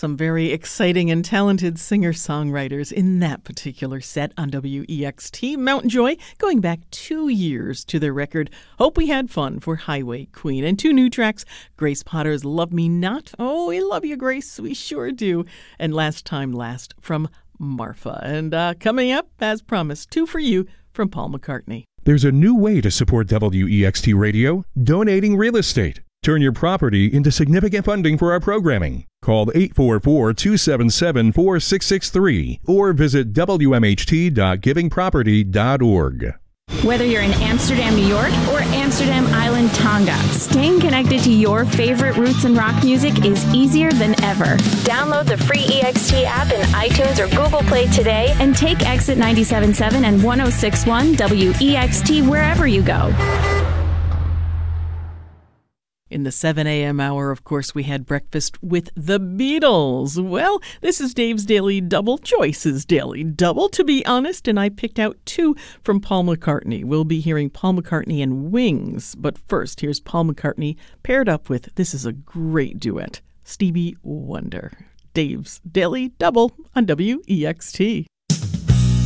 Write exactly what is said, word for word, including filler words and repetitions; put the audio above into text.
Some very exciting and talented singer-songwriters in that particular set on W E X T. Mountain Joy going back two years to their record Hope We Had Fun for Highway Queen. And two new tracks, Grace Potter's Love Me Not. Oh, we love you, Grace. We sure do. And Last Time Last from Marfa. And uh, coming up, as promised, two for you from Paul McCartney. There's a new way to support W E X T Radio, donating real estate. Turn your property into significant funding for our programming. Call eight four four, two seven seven, four six six three or visit W M H T dot giving property dot org. Whether you're in Amsterdam, New York, or Amsterdam Island, Tonga, staying connected to your favorite roots and rock music is easier than ever. Download the free E X T app in iTunes or Google Play today and take Exit ninety-seven point seven and one oh six point one W E X T wherever you go. In the seven a.m. hour, of course, we had breakfast with the Beatles. Well, this is Dave's Daily Double, Joyce's Daily Double, to be honest, and I picked out two from Paul McCartney. We'll be hearing Paul McCartney and Wings, but first, here's Paul McCartney paired up with, this is a great duet, Stevie Wonder. Dave's Daily Double on W E X T.